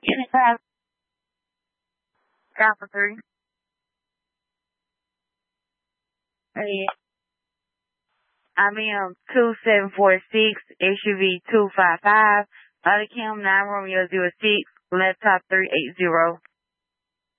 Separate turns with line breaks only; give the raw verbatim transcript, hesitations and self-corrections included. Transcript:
Alpha three. Hey, I M two seven four six, S U V two five five, Other Cam nine Romeo zero six, laptop three eight zero.